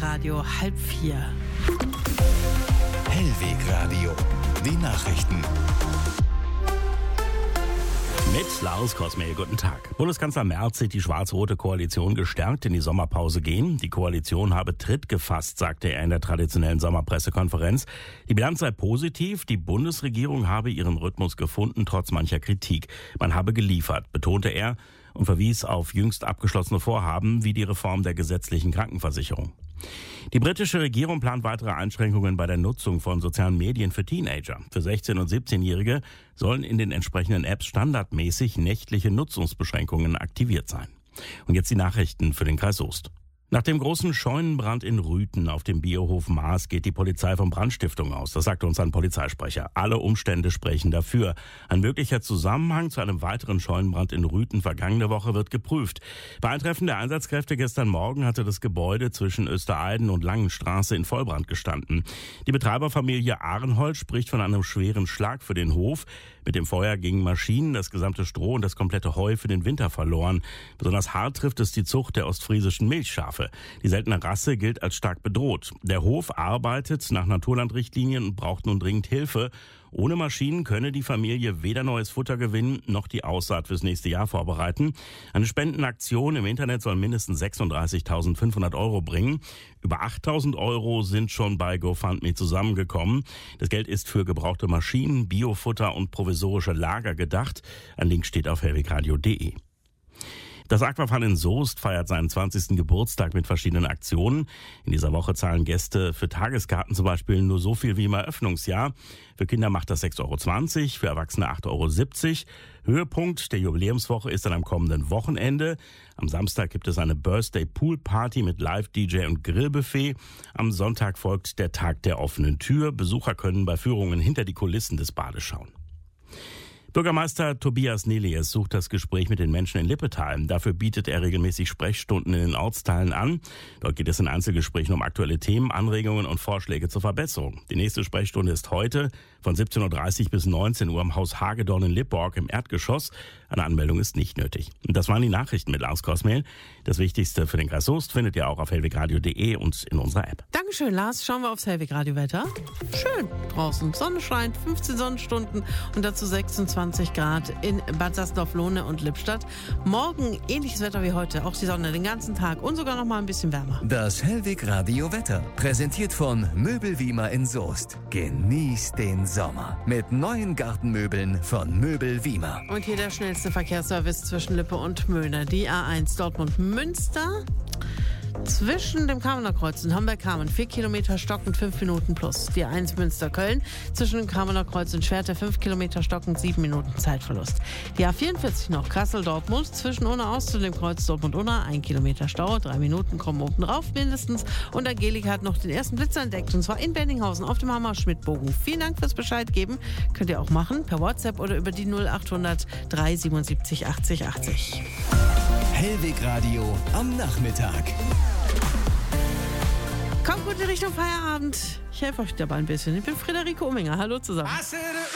Radio 3:30. Hellwegradio, die Nachrichten. Mit Lars Kosmel, guten Tag. Bundeskanzler Merz sieht die schwarz-rote Koalition gestärkt in die Sommerpause gehen. Die Koalition habe Tritt gefasst, sagte er in der traditionellen Sommerpressekonferenz. Die Bilanz sei positiv, die Bundesregierung habe ihren Rhythmus gefunden, trotz mancher Kritik. Man habe geliefert, betonte er und verwies auf jüngst abgeschlossene Vorhaben wie die Reform der gesetzlichen Krankenversicherung. Die britische Regierung plant weitere Einschränkungen bei der Nutzung von sozialen Medien für Teenager. Für 16- und 17-Jährige sollen in den entsprechenden Apps standardmäßig nächtliche Nutzungsbeschränkungen aktiviert sein. Und jetzt die Nachrichten für den Kreis Soest. Nach dem großen Scheunenbrand in Rüthen auf dem Biohof Maas geht die Polizei von Brandstiftung aus. Das sagte uns ein Polizeisprecher. Alle Umstände sprechen dafür. Ein möglicher Zusammenhang zu einem weiteren Scheunenbrand in Rüthen vergangene Woche wird geprüft. Bei Eintreffen der Einsatzkräfte gestern Morgen hatte das Gebäude zwischen Östereiden und Langenstraße in Vollbrand gestanden. Die Betreiberfamilie Ahrenhold spricht von einem schweren Schlag für den Hof. Mit dem Feuer gingen Maschinen, das gesamte Stroh und das komplette Heu für den Winter verloren. Besonders hart trifft es die Zucht der ostfriesischen Milchschafe. Die seltene Rasse gilt als stark bedroht. Der Hof arbeitet nach Naturlandrichtlinien und braucht nun dringend Hilfe. Ohne Maschinen könne die Familie weder neues Futter gewinnen, noch die Aussaat fürs nächste Jahr vorbereiten. Eine Spendenaktion im Internet soll mindestens 36.500 € bringen. Über 8.000 € sind schon bei GoFundMe zusammengekommen. Das Geld ist für gebrauchte Maschinen, Biofutter und provisorische Lager gedacht. Ein Link steht auf hellwegradio.de. Das Aquafan in Soest feiert seinen 20. Geburtstag mit verschiedenen Aktionen. In dieser Woche zahlen Gäste für Tageskarten zum Beispiel nur so viel wie im Eröffnungsjahr. Für Kinder macht das 6,20 €, für Erwachsene 8,70 €. Höhepunkt der Jubiläumswoche ist dann am kommenden Wochenende. Am Samstag gibt es eine Birthday-Pool-Party mit Live-DJ und Grillbuffet. Am Sonntag folgt der Tag der offenen Tür. Besucher können bei Führungen hinter die Kulissen des Bades schauen. Bürgermeister Tobias Nelies sucht das Gespräch mit den Menschen in Lippetal. Dafür bietet er regelmäßig Sprechstunden in den Ortsteilen an. Dort geht es in Einzelgesprächen um aktuelle Themen, Anregungen und Vorschläge zur Verbesserung. Die nächste Sprechstunde ist heute von 17:30 bis 19 Uhr im Haus Hagedorn in Lippborg im Erdgeschoss. Eine Anmeldung ist nicht nötig. Und das waren die Nachrichten mit Lars Kosmel. Das Wichtigste für den Kreis Soest findet ihr auch auf hellwegradio.de und in unserer App. Dankeschön, Lars. Schauen wir aufs Hellwegradio-Wetter. Schön draußen. Sonne scheint, 15 Sonnenstunden und dazu 26 Grad in Bad Sassendorf-Lohne und Lippstadt. Morgen ähnliches Wetter wie heute. Auch die Sonne den ganzen Tag und sogar noch mal ein bisschen wärmer. Das Hellwegradio-Wetter, präsentiert von Möbelwiemer in Soest. Genießt den Sommer mit neuen Gartenmöbeln von Möbelwiemer. Und hier der schnellste Verkehrsservice zwischen Lippe und Möhne. Die A1 Dortmund-Münster. Zwischen dem Kamener Kreuz und Hamburg-Kamen 4 Kilometer stockend 5 Minuten plus. Die A1 Münster-Köln zwischen dem Kamener Kreuz und Schwerte 5 Kilometer stockend 7 Minuten Zeitverlust. Die A44 noch Kassel-Dortmund zwischen Unna-Ost zu dem Kreuz Dortmund-Unna 1 Kilometer Stau, 3 Minuten kommen oben drauf mindestens. Und Angelika hat noch den ersten Blitzer entdeckt und zwar in Benninghausen auf dem Hammerschmidt-Bogen. Vielen Dank fürs Bescheid geben. Könnt ihr auch machen per WhatsApp oder über die 0800 377 80 80. Hellwegradio am Nachmittag. Kommt gut in Richtung Feierabend. Ich helfe euch dabei ein bisschen. Ich bin Friederike Ominger. Hallo zusammen.